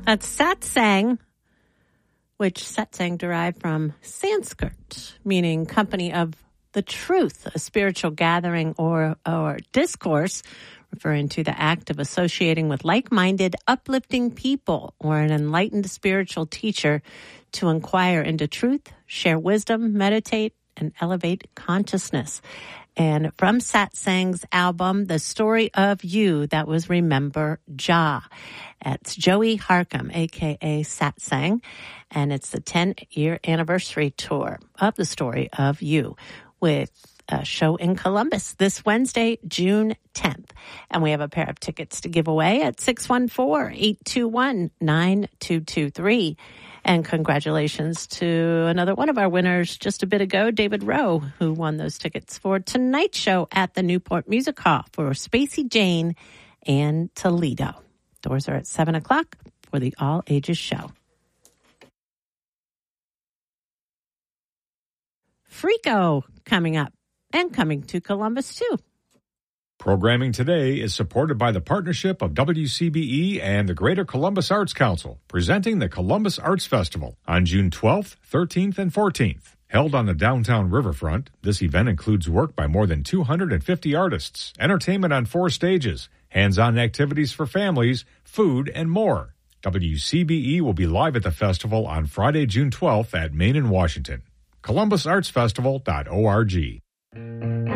That's satsang, which satsang derived from Sanskrit, meaning company of the truth, a spiritual gathering or discourse, referring to the act of associating with like-minded, uplifting people or an enlightened spiritual teacher to inquire into truth, share wisdom, meditate, and elevate consciousness. And from Satsang's album, The Story of You, that was Remember Jah. It's Joey Harcum, a.k.a. Satsang, and it's the 10-year anniversary tour of The Story of You with a show in Columbus this Wednesday, June 10th. And we have a pair of tickets to give away at 614-821-9223. And congratulations to another one of our winners just a bit ago, David Rowe, who won those tickets for tonight's show at the Newport Music Hall for Spacey Jane and Toledo. Doors are at 7 o'clock for the All Ages Show. Freako coming up and coming to Columbus, too. Programming today is supported by the partnership of WCBE and the Greater Columbus Arts Council, presenting the Columbus Arts Festival on June 12th, 13th, and 14th. Held on the downtown riverfront, this event includes work by more than 250 artists, entertainment on 4 stages, hands-on activities for families, food, and more. WCBE will be live at the festival on Friday, June 12th at Main and Washington. ColumbusArtsFestival.org.